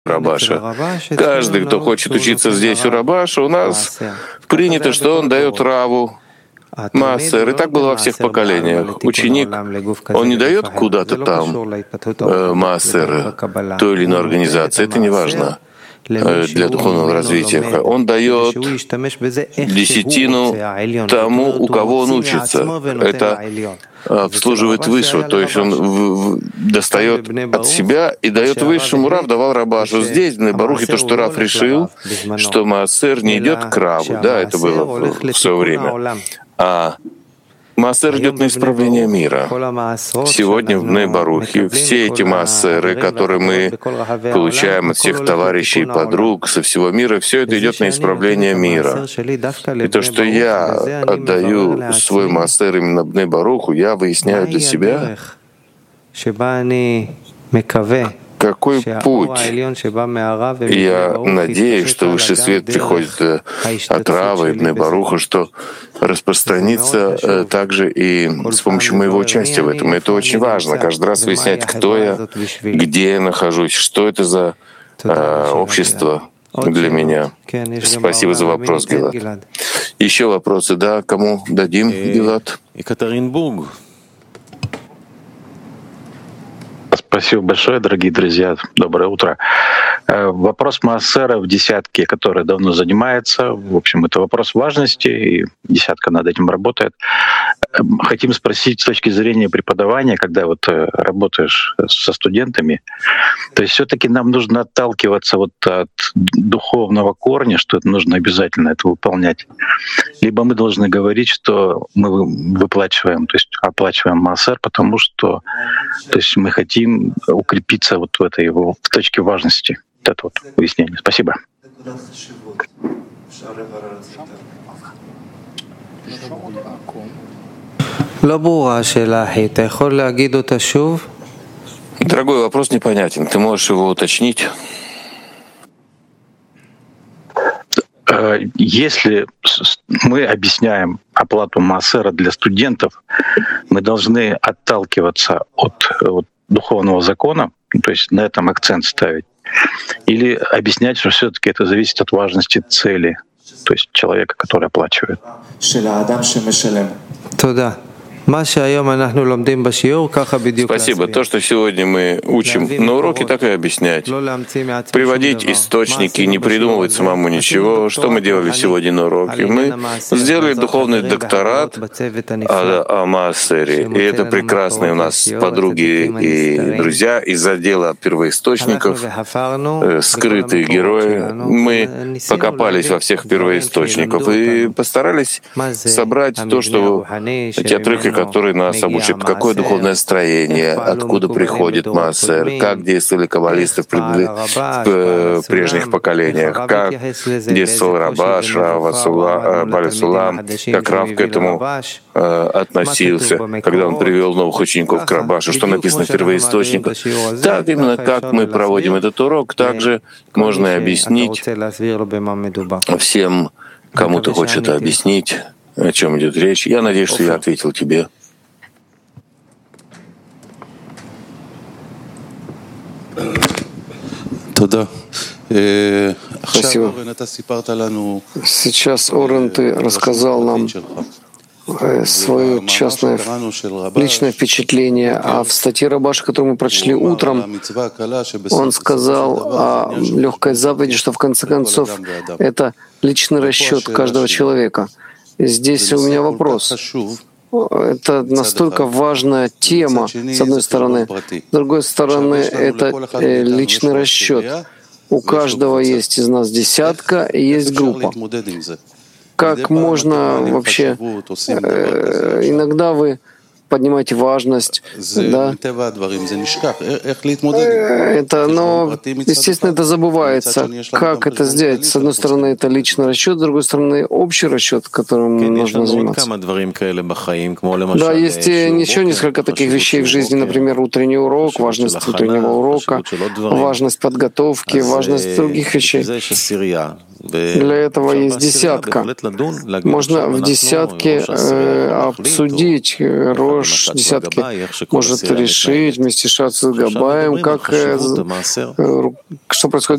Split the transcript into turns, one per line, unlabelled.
Рабаша. Каждый, кто хочет учиться здесь у Рабаша, у нас принято, что он дает Раву Маасер. И так было во всех поколениях. Ученик, он не дает куда-то там Маасер той или иной организации. Это не важно для духовного развития. Он дает десятину тому, у кого он учится. Это обслуживает высшего, то есть он достает от себя и дает высшему. Рав давал Рабашу. Здесь, в Барухе, то, что Рав решил, что Маасер не идет к Раву, да, это было в свое время, а Маасер идет на исправление мира. Сегодня в Бней-Барухе все эти маасеры, которые мы получаем от всех товарищей и подруг со всего мира, все это идет на исправление мира. И то, что я отдаю свой маасер именно в Бней-Баруху, я выясняю для себя, какой путь. Я надеюсь, что высший свет приходит от Рава и Бней-Баруха, что распространится также и с помощью моего участия в этом. И это очень важно, каждый раз выяснять, кто я, где я нахожусь, что это за общество для меня. Спасибо за вопрос, Гилад. Еще вопросы, да? Кому дадим, Гилад?
Екатеринбург.
Спасибо большое, дорогие друзья. Доброе утро. Вопрос Маасера в десятке, который давно занимается. В общем, это вопрос важности, и десятка над этим работает. Хотим спросить с точки зрения преподавания, когда вот работаешь со студентами, то есть все-таки нам нужно отталкиваться вот от духовного корня, что это нужно обязательно это выполнять. Либо мы должны говорить, что мы выплачиваем, то есть оплачиваем Маасер, потому что то есть мы хотим укрепиться вот в этой его в точке важности. Вот это вот выяснение. Спасибо.
Дорогой, вопрос непонятен. Ты можешь его уточнить?
Если мы объясняем оплату Маасера для студентов, мы должны отталкиваться от духовного закона, то есть на этом акцент ставить, или объяснять, что все-таки это зависит от важности цели, то есть человека, который оплачивает.
Спасибо. То, что сегодня мы учим на уроке, так и объяснять. Приводить источники, не придумывать самому ничего. Что мы делали сегодня на уроке? Мы сделали духовный докторат о Маасере. И это прекрасные у нас подруги и друзья из отдела первоисточников, скрытые герои. Мы покопались во всех первоисточниках и постарались собрать то, что эти отрывки, которые нас обучат, какое духовное строение, откуда приходит Маасер, как действовали каббалисты в прежних поколениях, как действовал Рабаш, Бали Сулам, как Рав к этому относился, когда он привел новых учеников к Рабашу, что написано в первоисточниках. Так, именно как мы проводим этот урок, также можно и объяснить всем, кому-то хочет объяснить, о чем идет речь. Я надеюсь, что я ответил тебе.
Спасибо. Сейчас, Орен, ты рассказал нам свое частное личное впечатление, а в статье Рабаша, которую мы прочли утром, он сказал о легкой заповеди, что в конце концов это личный расчет каждого человека. Здесь у меня вопрос. Это настолько важная тема, с одной стороны. С другой стороны, это личный расчет. У каждого есть из нас десятка и есть группа. Как можно вообще... Иногда вы поднимаете важность, да? Но, естественно, это забывается. Как это сделать? С одной стороны, это личный расчет, с другой стороны, общий расчет, которым нужно заниматься. Да, есть еще несколько таких вещей в жизни, например, утренний урок, важность утреннего урока, важность подготовки, важность других вещей. Для этого есть десятка. Можно в десятке обсудить, Рош десятки может решить вместе с Габаем, что происходит